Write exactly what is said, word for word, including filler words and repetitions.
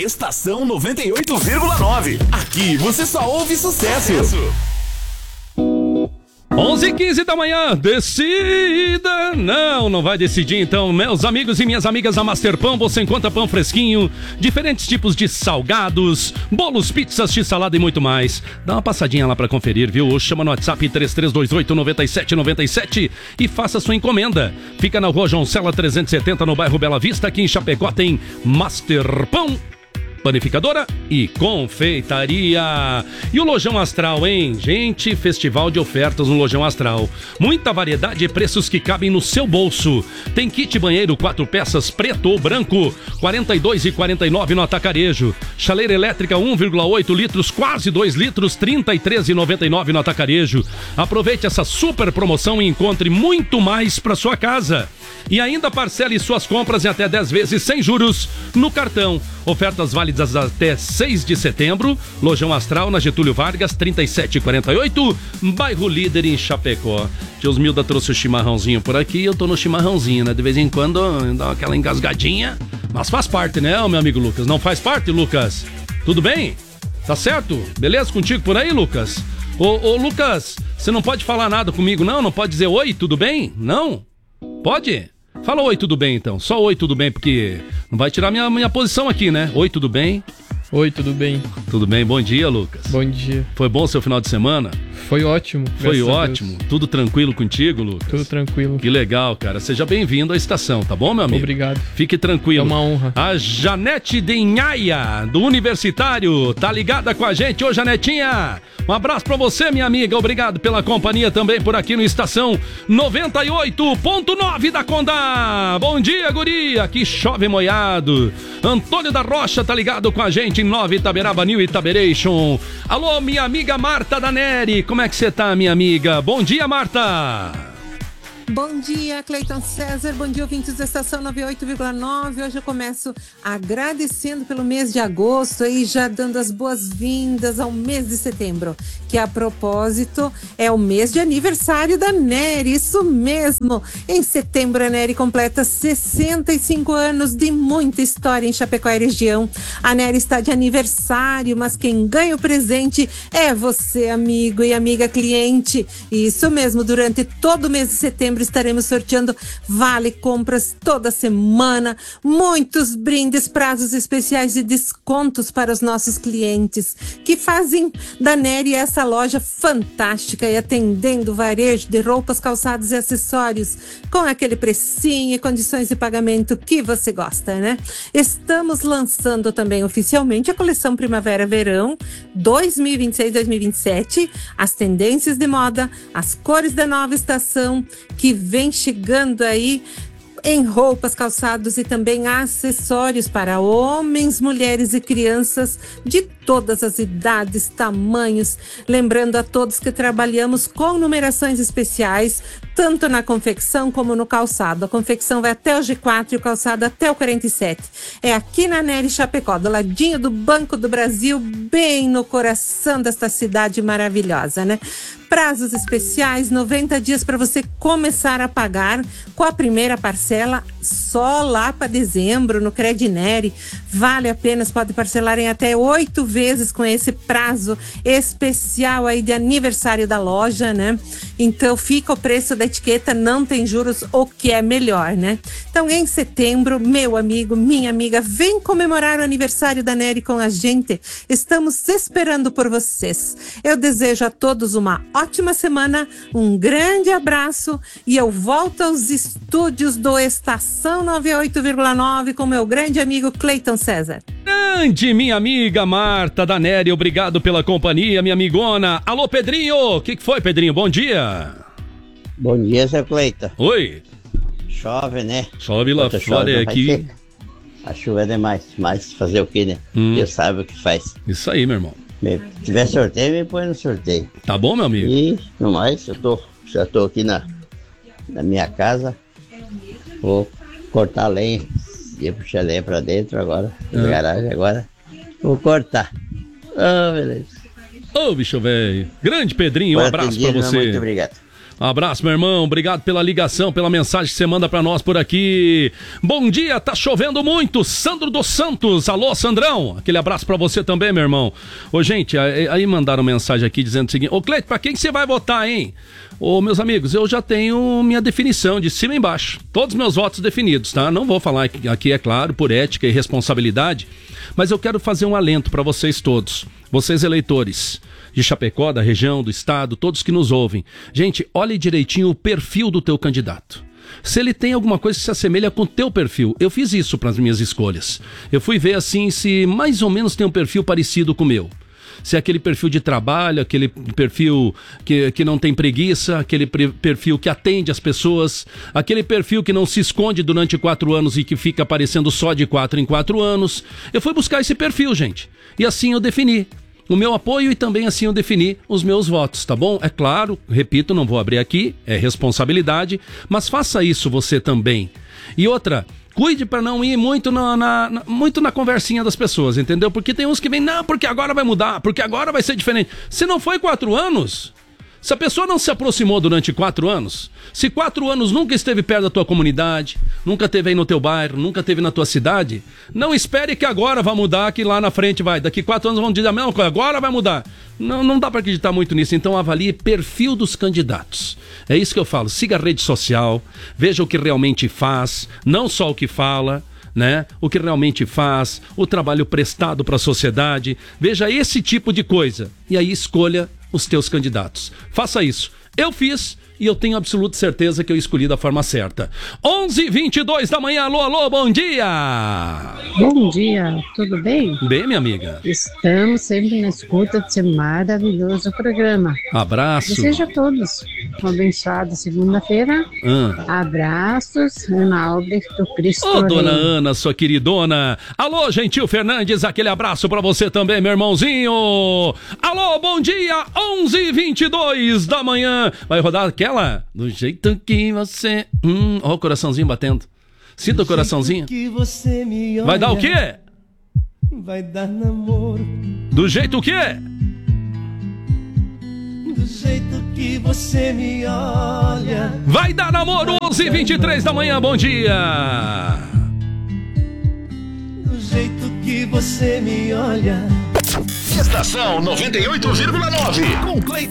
Estação noventa e oito vírgula nove. Aqui você só ouve sucesso. onze e quinze da manhã, decida! Não, não vai decidir então, meus amigos e minhas amigas da Master Pão, você encontra pão fresquinho, diferentes tipos de salgados, bolos, pizzas, x-salada e muito mais. Dá uma passadinha lá pra conferir, viu? Ou chama no WhatsApp três três dois oito nove sete nove sete e faça sua encomenda. Fica na rua João Cela trezentos e setenta, no bairro Bela Vista, aqui em Chapecó tem Master Pão, panificadora e confeitaria. E o Lojão Astral, hein? Gente, festival de ofertas no Lojão Astral. Muita variedade e preços que cabem no seu bolso. Tem kit banheiro quatro peças preto ou branco, quarenta e dois reais e quarenta e nove centavos no atacarejo. Chaleira elétrica um vírgula oito litros, quase dois litros, trinta e três reais e noventa e nove centavos no atacarejo. Aproveite essa super promoção e encontre muito mais para sua casa. E ainda parcele suas compras em até dez vezes sem juros no cartão. Ofertas válidas até seis de setembro. Lojão Astral, na Getúlio Vargas, trinta e sete e quarenta e oito, bairro Líder, em Chapecó. Tios Milda trouxe o chimarrãozinho por aqui, eu tô no chimarrãozinho, né? De vez em quando dá aquela engasgadinha, mas faz parte, né, meu amigo Lucas? Não faz parte, Lucas? Tudo bem? Tá certo? Beleza contigo por aí, Lucas? Ô, ô Lucas, você não pode falar nada comigo, não? Não pode dizer oi, tudo bem? Não? Pode? Fala oi, tudo bem, então. Só oi, tudo bem, porque não vai tirar minha, minha posição aqui, né? Oi, tudo bem? Oi, tudo bem? Tudo bem, bom dia, Lucas. Bom dia. Foi bom o seu final de semana? Foi ótimo. Foi ótimo. Tudo tranquilo contigo, Lucas? Tudo tranquilo. Que legal, cara. Seja bem-vindo à estação, tá bom, meu amigo? Obrigado. Fique tranquilo. É uma honra. A Janete de Inhaia, do Universitário, tá ligada com a gente. Ô, Janetinha, um abraço pra você, minha amiga. Obrigado pela companhia também por aqui no Estação noventa e oito ponto nove da Condá. Bom dia, guria. Aqui chove moiado. Antônio da Rocha tá ligado com a gente em Nova Itaberaba, New Itaberation. Alô, minha amiga Marta da Neri. Como é que você tá, minha amiga? Bom dia, Marta. Bom dia, Cleiton César, bom dia, ouvintes da Estação noventa e oito vírgula nove. Hoje eu começo agradecendo pelo mês de agosto e já dando as boas-vindas ao mês de setembro, que a propósito é o mês de aniversário da Nery, isso mesmo. Em setembro a Nery completa sessenta e cinco anos de muita história em Chapecó e região. A Nery está de aniversário, mas quem ganha o presente é você, amigo e amiga cliente. Isso mesmo, durante todo o mês de setembro estaremos sorteando vale compras toda semana, muitos brindes, prazos especiais e descontos para os nossos clientes que fazem da Nery essa loja fantástica e atendendo varejo de roupas, calçados e acessórios com aquele precinho e condições de pagamento que você gosta, né? Estamos lançando também oficialmente a coleção Primavera-Verão dois mil e vinte e seis dois mil e vinte e sete, as tendências de moda, as cores da nova estação que vem chegando aí em roupas, calçados e também acessórios para homens, mulheres e crianças de todas as idades, tamanhos. Lembrando a todos que trabalhamos com numerações especiais, tanto na confecção como no calçado. A confecção vai até o G quatro e o calçado até o quarenta e sete. É aqui na Nery Chapecó, do ladinho do Banco do Brasil, bem no coração desta cidade maravilhosa, né? Prazos especiais, noventa dias para você começar a pagar com a primeira parcela só lá para dezembro no Credineri. Vale a pena, pode parcelar em até oito vezes com esse prazo especial aí de aniversário da loja, né? Então fica o preço da etiqueta, não tem juros, o que é melhor, né? Então em setembro, meu amigo, minha amiga, vem comemorar o aniversário da Nery com a gente. Estamos esperando por vocês. Eu desejo a todos uma ótima semana, um grande abraço e eu volto aos estúdios do Estação noventa e oito vírgula nove com meu grande amigo Cleiton César. Grande minha amiga Marta da Nery, obrigado pela companhia, minha amigona. Alô, Pedrinho, o que, que foi, Pedrinho? Bom dia. Bom dia, seu Cleiton. Oi. Chove, né? Chove lá fora e aqui. A chuva é demais, mas fazer o que, né? Hum. Deus sabe o que faz. Isso aí, meu irmão. Se tiver sorteio, me põe no sorteio. Tá bom, meu amigo? E, no mais, eu tô, já tô aqui na, na minha casa. Vou cortar lenha. Ia puxar lenha pra dentro agora, na ah. garagem agora. Vou cortar. Ah, oh, beleza. Ô, oh, bicho velho. Grande Pedrinho, um abraço pra você. Muito obrigado. Um abraço, meu irmão. Obrigado pela ligação, pela mensagem que você manda pra nós por aqui. Bom dia, tá chovendo muito. Sandro dos Santos. Alô, Sandrão. Aquele abraço pra você também, meu irmão. Ô, gente, aí, aí mandaram mensagem aqui dizendo o seguinte: ô, Cleito, pra quem que você vai votar, hein? Ô, meus amigos, eu já tenho minha definição de cima e embaixo. Todos meus votos definidos, tá? Não vou falar aqui, é claro, por ética e responsabilidade, mas eu quero fazer um alento pra vocês todos. Vocês eleitores de Chapecó, da região, do estado, todos que nos ouvem. Gente, olhe direitinho o perfil do teu candidato. Se ele tem alguma coisa que se assemelha com o teu perfil. Eu fiz isso para as minhas escolhas. Eu fui ver assim se mais ou menos tem um perfil parecido com o meu. Se é aquele perfil de trabalho, aquele perfil que, que não tem preguiça, aquele perfil que atende as pessoas, aquele perfil que não se esconde durante quatro anos e que fica aparecendo só de quatro em quatro anos. Eu fui buscar esse perfil, gente. E assim eu defini o meu apoio e também assim eu defini os meus votos, tá bom? É claro, repito, não vou abrir aqui, é responsabilidade, mas faça isso você também. E outra, cuide para não ir muito na, na, na, muito na conversinha das pessoas, entendeu? Porque tem uns que vêm, não, porque agora vai mudar, porque agora vai ser diferente. Se não foi quatro anos... Se a pessoa não se aproximou durante quatro anos, se quatro anos nunca esteve perto da tua comunidade, nunca esteve aí no teu bairro, nunca esteve na tua cidade, não espere que agora vai mudar, que lá na frente vai. Daqui quatro anos vão dizer a mesma coisa, agora vai mudar. Não, não dá para acreditar muito nisso, então avalie perfil dos candidatos. É isso que eu falo, siga a rede social, veja o que realmente faz, não só o que fala, né? O que realmente faz, o trabalho prestado para a sociedade, veja esse tipo de coisa e aí escolha os teus candidatos. Faça isso. Eu fiz e eu tenho absoluta certeza que eu escolhi da forma certa. onze e vinte e dois da manhã, alô, alô, bom dia! Bom dia, tudo bem? Bem, minha amiga. Estamos sempre na escuta desse maravilhoso programa. Abraço. Desejo a todos uma abençoada segunda-feira. Ah. Abraços, Ana Albrecht do Cristo. Ô, dona Ana, sua queridona. Alô, Gentil Fernandes, aquele abraço pra você também, meu irmãozinho. Alô, bom dia, onze e vinte e dois da manhã. Vai rodar aquela? Do jeito que você... Hum, ó o coraçãozinho batendo. Sinta o coraçãozinho. Que você me olha, vai dar o quê? Vai dar namoro. Do jeito o quê? Do jeito que você me olha. Vai dar namoro, onze e vinte e três da manhã, bom dia. Do jeito que você me olha. Estação noventa e oito vírgula nove com Cleiton